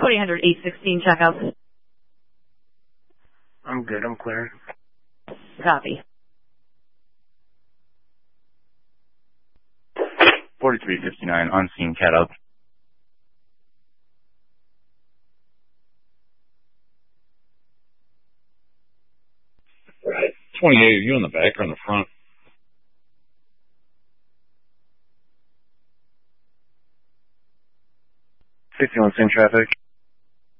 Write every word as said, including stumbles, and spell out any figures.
Code eight hundred, eight sixteen, checkout. I'm good. I'm clear. Copy. forty-three fifty-nine, on scene, cat up. Right. twenty-eight, are you in the back or in the front? fifty-one, same traffic.